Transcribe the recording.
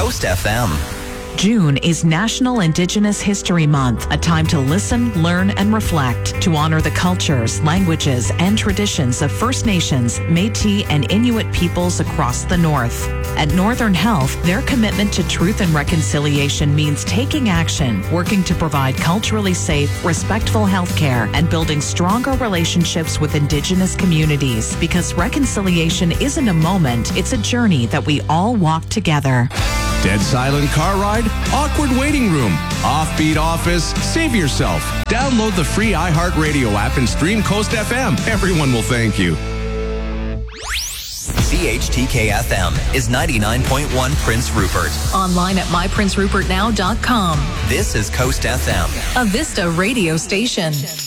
Coast FM. June is National Indigenous History Month, a time to listen, learn, and reflect, to honor the cultures, languages, and traditions of First Nations, Métis, and Inuit peoples across the North. At Northern Health, their commitment to truth and reconciliation means taking action, working to provide culturally safe, respectful healthcare, and building stronger relationships with Indigenous communities. Because reconciliation isn't a moment, it's a journey that we all walk together. Dead silent car ride? Awkward waiting room? Offbeat office? Save yourself. Download the free iHeartRadio app and stream Coast FM. Everyone will thank you. CHTK-FM is 99.1 Prince Rupert. Online at myprincerupertnow.com. This is Coast FM. A Vista radio station.